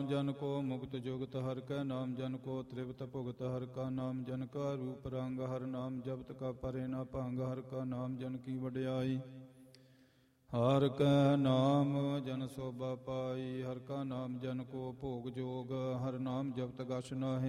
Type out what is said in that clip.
ਜਨ ਕੋ ਮੁਕਤ ਜੁਗਤ ਹਰਿ ਕੈ ਨਾਮ, ਜਨ ਕੋ ਤ੍ਰਿਪਤ ਭੁਗਤ ਹਰਿ ਕਾ ਨਾਮ, ਜਨ ਕਾ ਰੂਪ ਰੰਗ ਹਰਿ ਨਾਮ, ਜਪਤ ਕਾ ਪਰੇ ਨਾ ਭੰਗ ਹਰਿ ਕਾ ਨਾਮ, ਜਨ ਕੀ ਵਡਿਆਈ ਹਰਿ ਕੈ ਨਾਮ, ਜਨ ਸੋਭਾ ਪਾਈ ਹਰਿ ਕਾ ਨਾਮ, ਜਨ ਕੋ ਭੋਗ ਜੋਗ ਹਰਿ ਨਾਮ, ਜਪਤ ਗਛ ਨਾਹੀ